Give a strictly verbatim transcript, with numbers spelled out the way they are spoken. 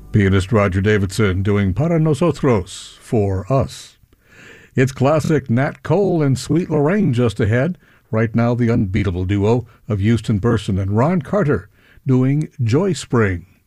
Pianist Roger Davidson doing Para Nosotros, for us. It's classic Nat Cole and Sweet Lorraine just ahead. Right now, the unbeatable duo of Houston Burson and Ron Carter doing Joy Spring.